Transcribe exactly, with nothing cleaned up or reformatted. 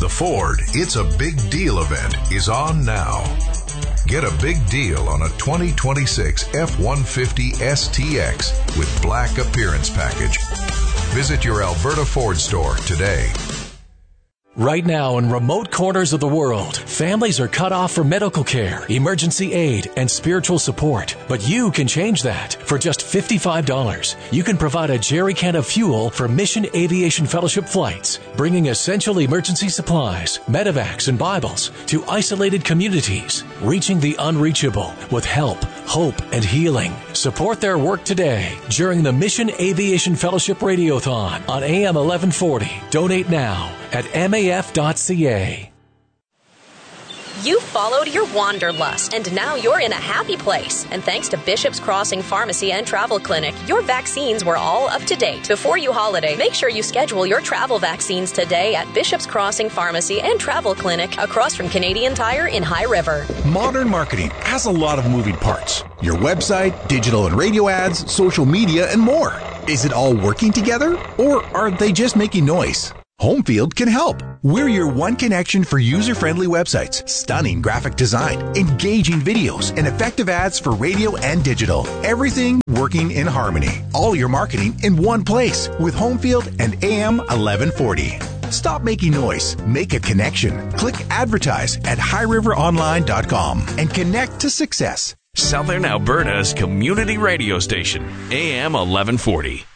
The Ford It's a Big Deal event is on now. Get a big deal on a twenty twenty-six F one fifty S T X with black appearance package. Visit your Alberta Ford store today. Right now, in remote corners of the world, families are cut off from medical care, emergency aid, and spiritual support. But you can change that. For just fifty-five dollars, you can provide a jerry can of fuel for Mission Aviation Fellowship flights, bringing essential emergency supplies, medevacs, and Bibles to isolated communities, reaching the unreachable with help, hope, and healing. Support their work today during the Mission Aviation Fellowship Radiothon on A M eleven forty. Donate now at M A F dot C A. You followed your wanderlust, and now you're in a happy place. And thanks to Bishop's Crossing Pharmacy and Travel Clinic, your vaccines were all up to date. Before you holiday, make sure you schedule your travel vaccines today at Bishop's Crossing Pharmacy and Travel Clinic across from Canadian Tire in High River. Modern marketing has a lot of moving parts. Your website, digital and radio ads, social media, and more. Is it all working together, or are they just making noise? Homefield can help. We're your one connection for user-friendly websites, stunning graphic design, engaging videos, and effective ads for radio and digital. Everything working in harmony. All your marketing in one place with Homefield and A M eleven forty. Stop making noise. Make a connection. Click advertise at high river online dot com and connect to success. Southern Alberta's community radio station, A M eleven forty.